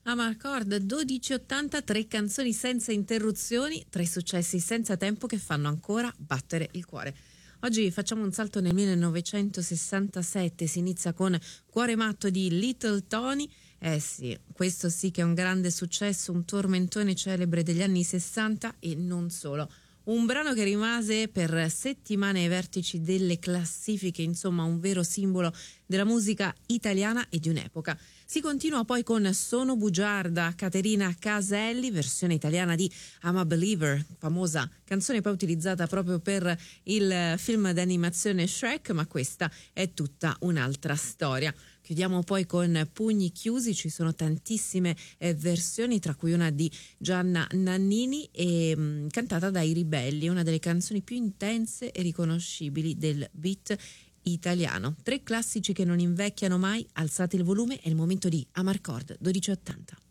Amarcord 1280, 3 canzoni senza interruzioni, 3 successi senza tempo che fanno ancora battere il cuore. Oggi facciamo un salto nel 1967, si inizia con Cuore matto di Little Tony. Eh sì, questo sì che è un grande successo, un tormentone celebre degli anni 60 e non solo. Un brano che rimase per settimane ai vertici delle classifiche, insomma un vero simbolo della musica italiana e di un'epoca. Si continua poi con Sono bugiarda, Caterina Caselli, versione italiana di I'm a Believer, famosa canzone poi utilizzata proprio per il film d'animazione Shrek, ma questa è tutta un'altra storia. Chiudiamo poi con Pugni chiusi, ci sono tantissime versioni, tra cui una di Gianna Nannini e cantata dai Ribelli, una delle canzoni più intense e riconoscibili del beat italiano. 3 classici che non invecchiano mai, alzate il volume, è il momento di Amarcord 1280.